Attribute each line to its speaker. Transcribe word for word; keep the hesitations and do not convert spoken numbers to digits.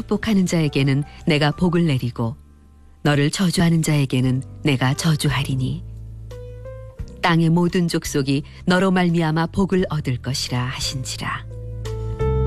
Speaker 1: 축복하는 자에게는 내가 복을 내리고 너를 저주하는 자에게는 내가 저주하리니 땅의 모든 족속이 너로 말미암아 복을 얻을 것이라 하신지라.